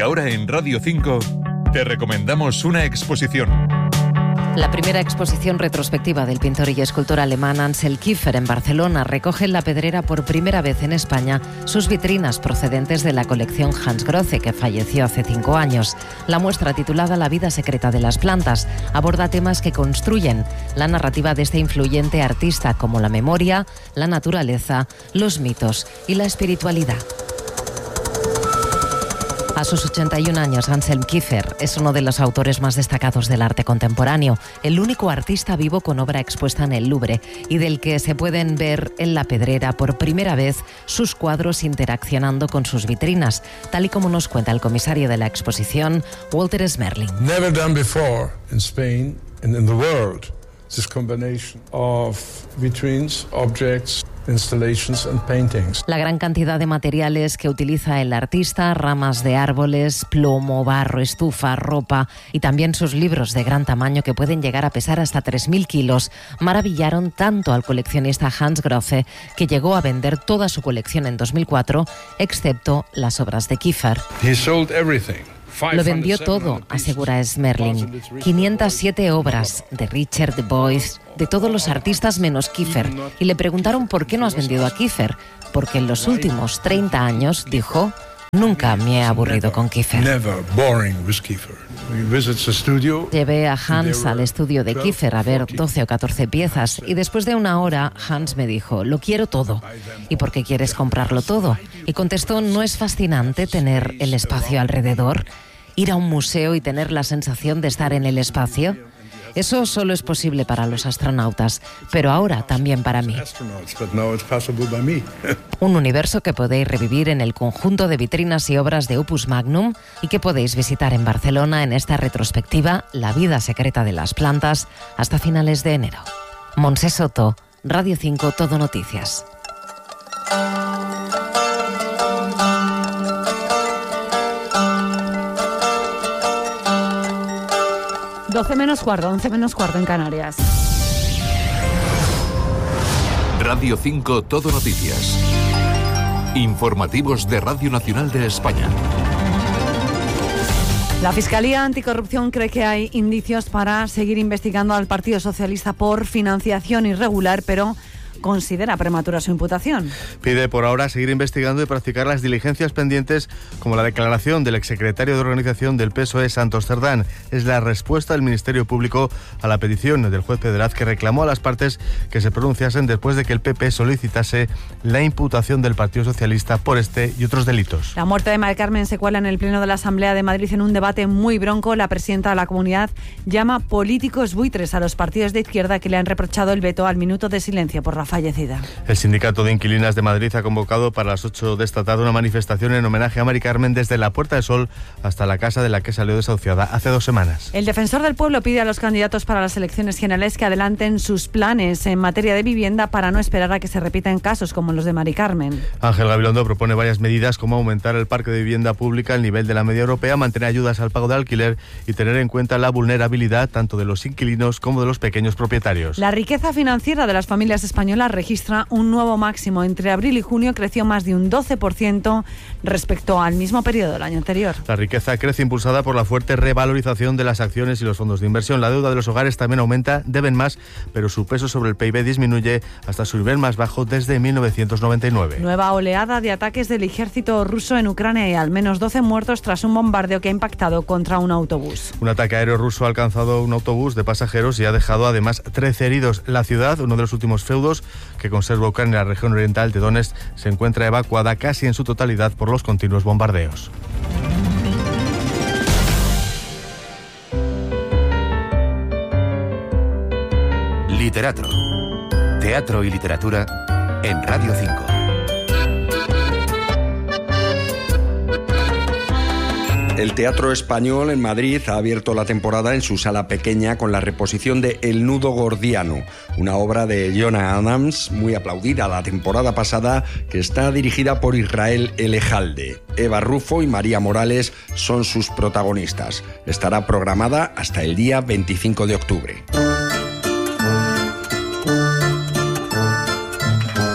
ahora en Radio 5 te recomendamos una exposición. La primera exposición retrospectiva del pintor y escultor alemán Ansel Kiefer en Barcelona recoge en La Pedrera por primera vez en España sus vitrinas procedentes de la colección Hans Grothe, que falleció hace 5 años. La muestra, titulada La vida secreta de las plantas, aborda temas que construyen la narrativa de este influyente artista, como la memoria, la naturaleza, los mitos y la espiritualidad. A sus 81 años, Ansel Kiefer es uno de los autores más destacados del arte contemporáneo, el único artista vivo con obra expuesta en el Louvre y del que se pueden ver en La Pedrera por primera vez sus cuadros interaccionando con sus vitrinas, tal y como nos cuenta el comisario de la exposición, Walter Smerling. Never done before in Spain and in the world, this combination of vitrines, objects, installations and paintings. La gran cantidad de materiales que utiliza el artista, ramas de árboles, plomo, barro, estufa, ropa y también sus libros de gran tamaño que pueden llegar a pesar hasta 3.000 kilos, maravillaron tanto al coleccionista Hans Grothe, que llegó a vender toda su colección en 2004, excepto las obras de Kiefer. He sold everything. Lo vendió todo, asegura Smerling. 507 obras de Richard, de Beuys, de todos los artistas menos Kiefer. Y le preguntaron por qué no has vendido a Kiefer. Porque en los últimos 30 años, dijo, nunca me he aburrido con Kiefer. Llevé a Hans al estudio de Kiefer a ver 12 o 14 piezas y después de una hora Hans me dijo, lo quiero todo. ¿Y por qué quieres comprarlo todo? Y contestó, ¿no es fascinante tener el espacio alrededor? Ir a un museo y tener la sensación de estar en el espacio. Eso solo es posible para los astronautas, pero ahora también para mí. Un universo que podéis revivir en el conjunto de vitrinas y obras de Opus Magnum y que podéis visitar en Barcelona en esta retrospectiva La vida secreta de las plantas hasta finales de enero. Montse Soto, Radio 5 Todo Noticias. Doce menos cuarto, 11 menos cuarto en Canarias. Radio 5 Todo Noticias. Informativos de Radio Nacional de España. La Fiscalía Anticorrupción cree que hay indicios para seguir investigando al Partido Socialista por financiación irregular, pero considera prematura su imputación. Pide por ahora seguir investigando y practicar las diligencias pendientes, como la declaración del exsecretario de organización del PSOE, Santos Cerdán. Es la respuesta del Ministerio Público a la petición del juez Pedraz, que reclamó a las partes que se pronunciasen después de que el PP solicitase la imputación del Partido Socialista por este y otros delitos. La muerte de Mari Carmen se cuela en el Pleno de la Asamblea de Madrid en un debate muy bronco. La presidenta de la comunidad llama políticos buitres a los partidos de izquierda que le han reprochado el veto al minuto de silencio por la fallecida. El Sindicato de Inquilinas de Madrid ha convocado para las 8 de esta tarde una manifestación en homenaje a Mari Carmen desde la Puerta del Sol hasta la casa de la que salió desahuciada hace 2 semanas. El defensor del pueblo pide a los candidatos para las elecciones generales que adelanten sus planes en materia de vivienda para no esperar a que se repitan casos como los de Mari Carmen. Ángel Gabilondo propone varias medidas como aumentar el parque de vivienda pública al nivel de la media europea, mantener ayudas al pago de alquiler y tener en cuenta la vulnerabilidad tanto de los inquilinos como de los pequeños propietarios. La riqueza financiera de las familias españolas registra un nuevo máximo. Entre abril y junio creció más de un 12% respecto al mismo periodo del año anterior. La riqueza crece impulsada por la fuerte revalorización de las acciones y los fondos de inversión. La deuda de los hogares también aumenta, deben más, pero su peso sobre el PIB disminuye hasta su nivel más bajo desde 1999. Nueva oleada de ataques del ejército ruso en Ucrania y al menos 12 muertos tras un bombardeo que ha impactado contra un autobús. Un ataque aéreo ruso ha alcanzado un autobús de pasajeros y ha dejado además 13 heridos. La ciudad, uno de los últimos feudos que conserva Ucrania en la región oriental de Donetsk, se encuentra evacuada casi en su totalidad por los continuos bombardeos. Literatro. Teatro y literatura en Radio 5. El Teatro Español en Madrid ha abierto la temporada en su sala pequeña con la reposición de El nudo gordiano, una obra de Jonah Adams muy aplaudida la temporada pasada, que está dirigida por Israel Elejalde. Eva Rufo y María Morales son sus protagonistas. Estará programada hasta el día 25 de octubre.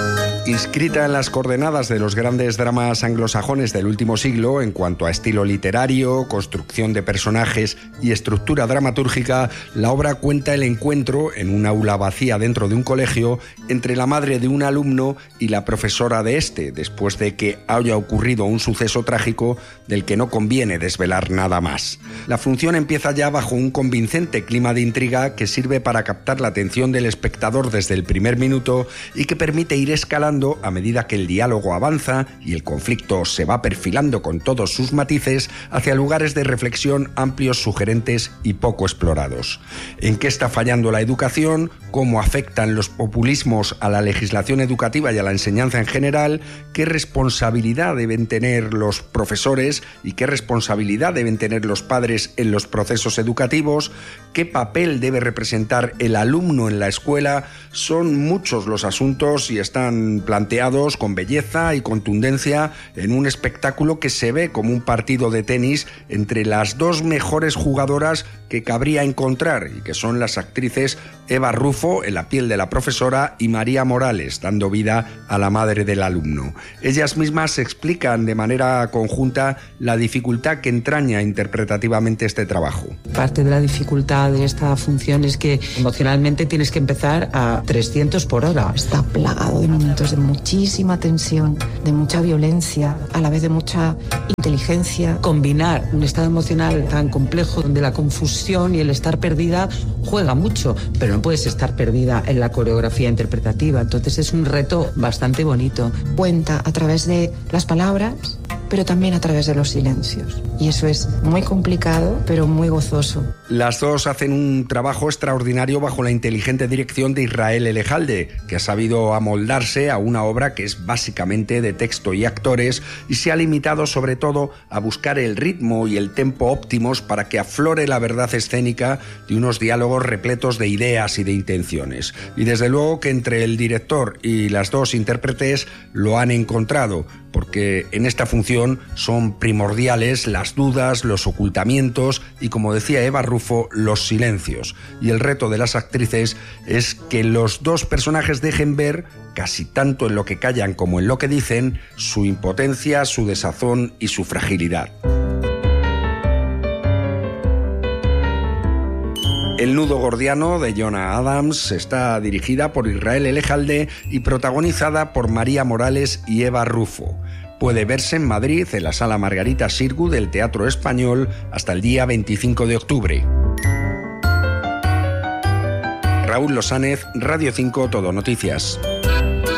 Inscrita en las coordenadas de los grandes dramas anglosajones del último siglo en cuanto a estilo literario, construcción de personajes y estructura dramatúrgica, la obra cuenta el encuentro en un aula vacía dentro de un colegio entre la madre de un alumno y la profesora de este, después de que haya ocurrido un suceso trágico del que no conviene desvelar nada más. La función empieza ya bajo un convincente clima de intriga que sirve para captar la atención del espectador desde el primer minuto y que permite ir escalando a medida que el diálogo avanza y el conflicto se va perfilando con todos sus matices hacia lugares de reflexión amplios, sugerentes y poco explorados. ¿En qué está fallando la educación? ¿Cómo afectan los populismos a la legislación educativa y a la enseñanza en general? ¿Qué responsabilidad deben tener los profesores y qué responsabilidad deben tener los padres en los procesos educativos? ¿Qué papel debe representar el alumno en la escuela? Son muchos los asuntos y están planteados con belleza y contundencia en un espectáculo que se ve como un partido de tenis entre las dos mejores jugadoras que cabría encontrar y que son las actrices Eva Rufo, en la piel de la profesora, y María Morales, dando vida a la madre del alumno. Ellas mismas explican de manera conjunta la dificultad que entraña interpretativamente este trabajo. Parte de la dificultad de esta función es que emocionalmente tienes que empezar a 300 por hora. Está plagado de momentos de muchísima tensión, de mucha violencia, a la vez de mucha inteligencia. Combinar un estado emocional tan complejo donde la confusión y el estar perdida juega mucho, pero no puedes estar perdida en la coreografía interpretativa. Entonces es un reto bastante bonito. Cuenta a través de las palabras, pero también a través de los silencios. Y eso es muy complicado, pero muy gozoso. Las dos hacen un trabajo extraordinario bajo la inteligente dirección de Israel Elejalde, que ha sabido amoldarse a una obra que es básicamente de texto y actores y se ha limitado sobre todo a buscar el ritmo y el tempo óptimos para que aflore la verdad escénica de unos diálogos repletos de ideas y de intenciones. Y desde luego que entre el director y las dos intérpretes lo han encontrado, porque en esta función son primordiales las dudas, los ocultamientos y, como decía Eva Rufo, los silencios. Y el reto de las actrices es que los dos personajes dejen ver, casi tanto en lo que callan como en lo que dicen, su impotencia, su desazón y su fragilidad. El nudo gordiano de Jonah Adams está dirigida por Israel Elejalde y protagonizada por María Morales y Eva Rufo. Puede verse en Madrid, en la Sala Margarita Xirgu del Teatro Español, hasta el día 25 de octubre. Raúl Losánez, Radio 5 Todo Noticias.